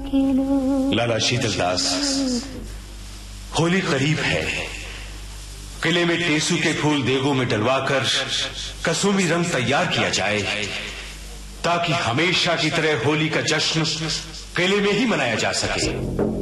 लाला शीतलदास, होली करीब है। किले में टेसू के फूल देगों में डलवाकर कसूमी रंग तैयार किया जाए, ताकि हमेशा की तरह होली का जश्न किले में ही मनाया जा सके।